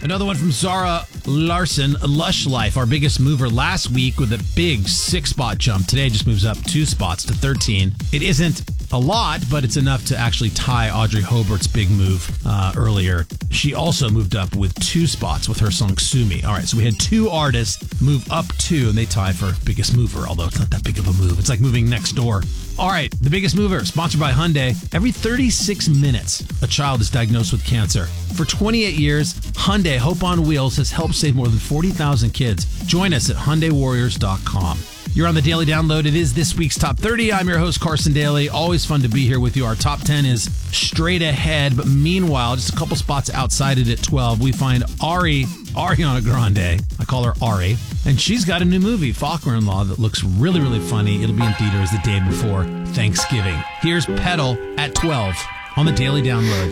Another one from Zara Larson, Lush Life, our biggest mover last week with a big 6-spot jump. Today just moves up 2 spots to 13. It isn't a lot, but it's enough to actually tie Audrey Hobart's big move earlier. She also moved up with 2 spots with her song Sue Me. All right, so we had 2 artists move up 2, and they tie for biggest mover, although it's not that big of a move. It's like moving next door. All right, the biggest mover, sponsored by Hyundai. Every 36 minutes, a child is diagnosed with cancer. For 28 years, Hyundai Hope on Wheels has helped save more than 40,000 kids. Join us at HyundaiWarriors.com. You're on the Daily Download. It is this week's Top 30. I'm your host, Carson Daly. Always fun to be here with you. Our top 10 is straight ahead, but meanwhile, just a couple spots outside it at 12, we find Ariana Grande. I call her Ari. And she's got a new movie, Faulkner-in-Law, that looks really, really funny. It'll be in theaters the day before Thanksgiving. Here's Pedal at 12 on the Daily Download.